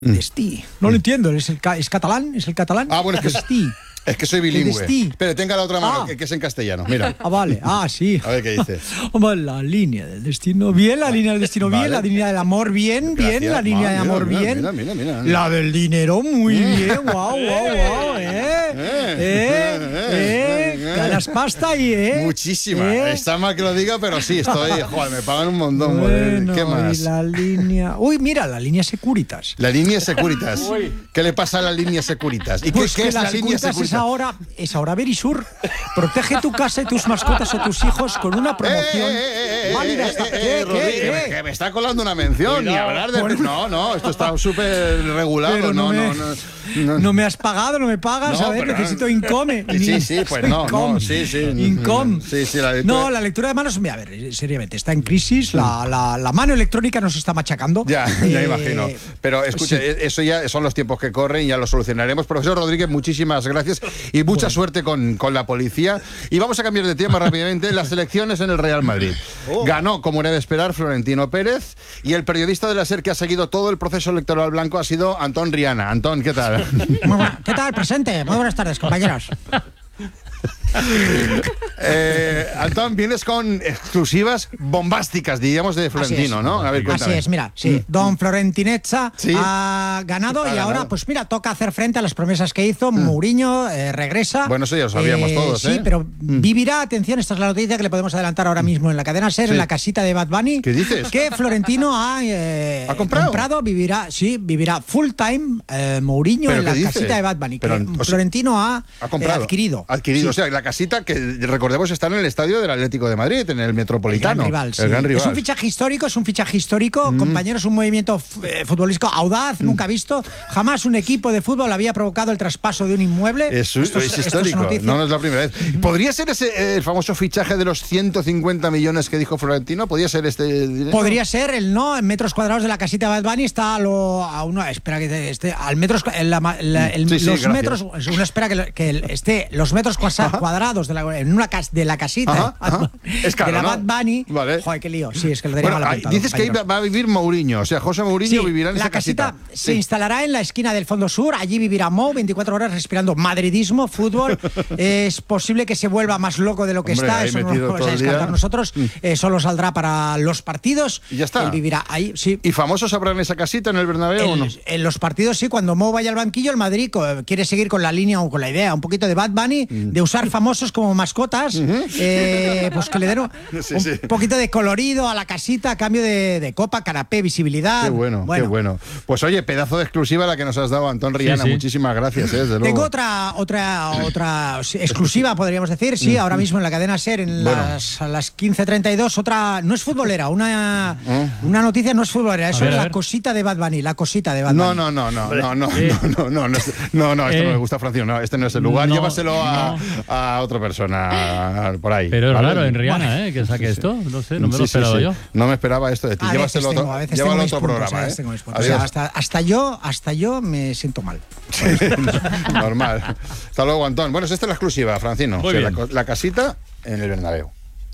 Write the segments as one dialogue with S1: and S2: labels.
S1: Destí. No lo entiendo, ¿es catalán? ¿Es el catalán?
S2: Ah, bueno, es que soy bilingüe. Pero tenga la otra mano, que es en castellano. Mira.
S1: Ah, vale. Ah, sí.
S2: A ver qué dice.
S1: La línea del destino. Bien, la línea del destino. Bien, la línea del amor. Bien,
S2: Gracias.
S1: bien. La línea de amor. Bien.
S2: Mira.
S1: La del dinero. Muy bien. Guau. Ganas pasta y
S2: muchísima. Está mal que lo diga, pero sí, estoy. Joder, me pagan un montón. Bueno, ¿qué más?
S1: Y la línea. Uy, mira, la línea Securitas.
S2: La línea Securitas. ¿Qué le pasa a la línea Securitas? ¿Y
S1: pues
S2: qué es la línea Securitas?
S1: Es ahora Verisur. Protege tu casa y tus mascotas o tus hijos con una promoción.
S2: Rodríguez, que me está colando una mención. Y hablar de. No, esto está súper regulado.
S1: Pero no me has pagado, no me pagas,
S2: no,
S1: ¿sabes? Necesito Income.
S2: Sí, pues no, sí.
S1: Income.
S2: Sí,
S1: la lectura de manos, a ver, seriamente, está en crisis, la mano electrónica nos está machacando.
S2: Ya imagino. Pero escuche, eso ya son los tiempos que corren y ya lo solucionaremos. Profesor Rodríguez, muchísimas gracias y mucha suerte con la policía. Y vamos a cambiar de tema rápidamente. Las elecciones en el Real Madrid. Ganó, como era de esperar, Florentino Pérez, y el periodista de la SER que ha seguido todo el proceso electoral blanco ha sido Antón Riana. Antón, ¿qué tal?
S1: Muy buena. ¿Qué tal, presente? Muy buenas tardes, compañeros.
S2: Antón, vienes con exclusivas bombásticas, diríamos, de Florentino, ¿no? A ver, cuéntame.
S1: Así es, mira, Don Florentinezza ha ganado y ahora, pues mira, toca hacer frente a las promesas que hizo. Mourinho regresa.
S2: Bueno, eso ya lo sabíamos todos,
S1: Sí, pero vivirá, atención, esta es la noticia que le podemos adelantar ahora mismo en la cadena SER, en la casita de Bad Bunny.
S2: ¿Qué dices?
S1: Que Florentino ha comprado, vivirá full time Mourinho en la casita de Bad Bunny. Florentino ha adquirido.
S2: O sea, la casita que, recordemos, está en el estadio del Atlético de Madrid, en el Metropolitano.
S1: El gran rival. Es un fichaje histórico, compañeros, un movimiento futbolístico audaz, nunca visto. Jamás un equipo de fútbol había provocado el traspaso de un inmueble.
S2: Es histórico, no es la primera vez. ¿Podría ser ese el famoso fichaje de los 150 millones que dijo Florentino? ¿Podría ser este dinero?
S1: Podría ser, en metros cuadrados de la casita de Bad Bunny está al metros, los metros, uno espera que esté los metros cuadrados de la casita
S2: es caro,
S1: de la
S2: ¿no?
S1: Bad Bunny.
S2: Vale.
S1: Joder, qué lío. Sí, es que lo tenía mal apuntado.
S2: Dices que ahí va a vivir Mourinho, o sea, José Mourinho vivirá en esa casita.
S1: La casita se instalará en la esquina del Fondo Sur, allí vivirá Mou 24 horas respirando madridismo, fútbol. Es posible que se vuelva más loco de lo que está, eso no lo vamos a descartar nosotros. Solo saldrá para los partidos.
S2: Y ya está.
S1: Él vivirá ahí, sí.
S2: ¿Y famosos habrá en esa casita, en el Bernabéu o no?
S1: En los partidos sí, cuando Mou vaya al banquillo, el Madrid quiere seguir con la línea o con la idea un poquito de Bad Bunny, de usar famosos como mascotas, pues que le den un poquito de colorido a la casita a cambio de copa, canapé, visibilidad.
S2: Qué bueno. Pues oye, pedazo de exclusiva la que nos has dado, Antón Riana. Muchísimas gracias, desde luego.
S1: Tengo otra exclusiva, podríamos decir, ahora mismo en la cadena SER, a las 15:32, otra, no es futbolera, una noticia no es futbolera, eso es la cosita de Bad Bunny,
S2: No, esto no me gusta, Francisco, no, este no es el lugar, llévaselo a otra persona por ahí.
S3: Pero es raro en Rihanna, que saque esto, no sé, no me lo esperaba yo.
S2: No me esperaba esto de ti, llévaselo a otro programa.
S1: Hasta yo me siento mal.
S2: Normal. Hasta luego, Antón. Bueno, esta es la exclusiva, Francino. La casita en el Bernabéu.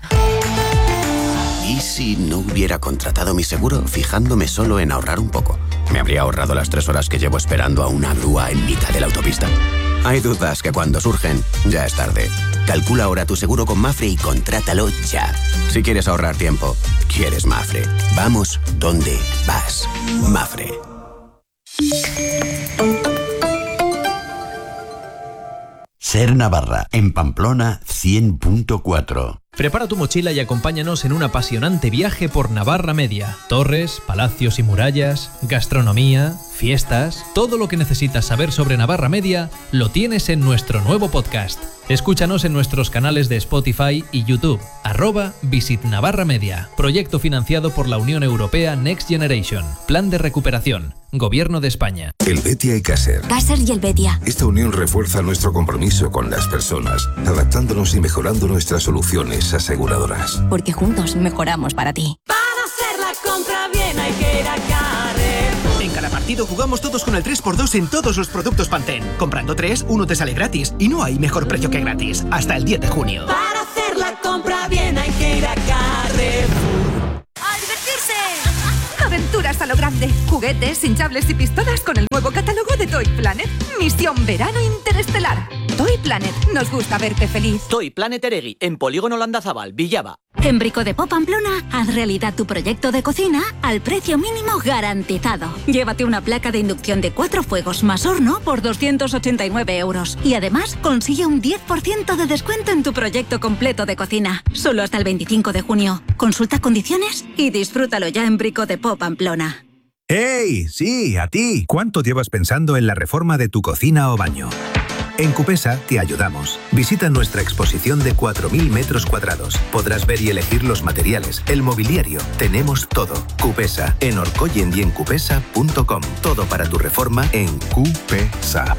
S4: ¿Y si no hubiera contratado mi seguro fijándome solo en ahorrar un poco? ¿Me habría ahorrado las 3 horas que llevo esperando a una grúa en mitad de la autopista? Hay dudas que cuando surgen, ya es tarde. Calcula ahora tu seguro con Mafre y contrátalo ya. Si quieres ahorrar tiempo, quieres Mafre. Vamos donde vas. Mafre.
S5: SER Navarra, en Pamplona 100.4.
S6: Prepara tu mochila y acompáñanos en un apasionante viaje por Navarra Media. Torres, palacios y murallas, gastronomía, fiestas... Todo lo que necesitas saber sobre Navarra Media lo tienes en nuestro nuevo podcast. Escúchanos en nuestros canales de Spotify y YouTube. @Visit Navarra Media. Proyecto financiado por la Unión Europea Next Generation. Plan de recuperación. Gobierno de España.
S7: El Betia y Caser.
S8: Caser y el Betia.
S7: Esta unión refuerza nuestro compromiso con las personas, adaptándonos y mejorando nuestras soluciones aseguradoras.
S8: Porque juntos mejoramos para ti.
S9: Para hacer la compra bien hay que ir a Carrefour.
S10: En cada partido jugamos todos con el 3x2 en todos los productos Pantene. Comprando 3, uno te sale gratis. Y no hay mejor precio que gratis. Hasta el 10 de junio.
S9: Para hacer la compra bien hay que ir a Carrefour.
S11: ¡A divertirse! Aventuras a lo grande. Juguetes, hinchables y pistolas con el nuevo catálogo de Toy Planet. Misión Verano Interestelar. Toy Planet. Nos gusta verte feliz.
S12: Toy Planet Eregui, en Polígono Landazabal, Villaba.
S8: En Brico de Pamplona, haz realidad tu proyecto de cocina al precio mínimo garantizado. Llévate una placa de inducción de 4 fuegos más horno por 289 €. Y además, consigue un 10% de descuento en tu proyecto completo de cocina. Solo hasta el 25 de junio. Consulta condiciones y disfrútalo ya en Brico de Pamplona.
S13: ¡Hey! Sí, a ti. ¿Cuánto llevas pensando en la reforma de tu cocina o baño? En Cupesa te ayudamos. Visita nuestra exposición de 4.000 metros cuadrados. Podrás ver y elegir los materiales, el mobiliario. Tenemos todo. Cupesa, en Orcoyen y en cupesa.com. Todo para tu reforma en Cupesa.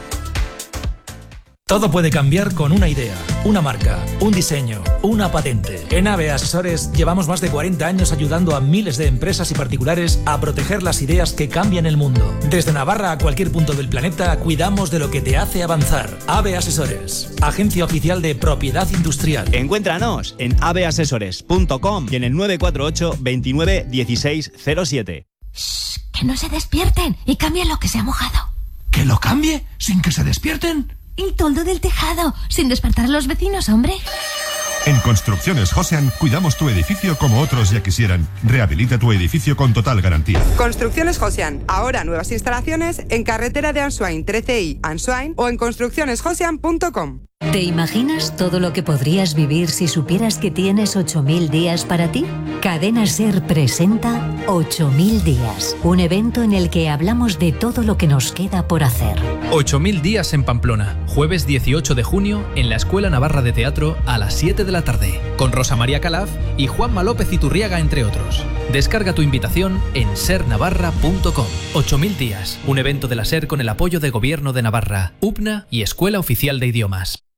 S14: Todo puede cambiar con una idea, una marca, un diseño, una patente. En AVE Asesores llevamos más de 40 años ayudando a miles de empresas y particulares a proteger las ideas que cambian el mundo. Desde Navarra a cualquier punto del planeta, cuidamos de lo que te hace avanzar. AVE Asesores, agencia oficial de propiedad industrial.
S15: Encuéntranos en aveasesores.com y en el 948 29 16 07.
S16: Shh, que no se despierten y cambien lo que se ha mojado.
S17: ¿Que lo cambie sin que se despierten?
S16: El toldo del tejado, sin despertar a los vecinos, hombre.
S18: En Construcciones Josean cuidamos tu edificio como otros ya quisieran. Rehabilita tu edificio con total garantía.
S19: Construcciones Josean, ahora nuevas instalaciones en carretera de Ansoain 13i, Ansoain o en construccionesjosean.com.
S20: ¿Te imaginas todo lo que podrías vivir si supieras que tienes 8.000 días para ti? Cadena SER presenta 8.000 días, un evento en el que hablamos de todo lo que nos queda por hacer.
S6: 8.000 días en Pamplona, jueves 18 de junio en la Escuela Navarra de Teatro a las 7 de la tarde, con Rosa María Calaf y Juanma López Iturriaga, entre otros. Descarga tu invitación en sernavarra.com. 8.000 días, un evento de la SER con el apoyo de Gobierno de Navarra, UPNA y Escuela Oficial de Idiomas.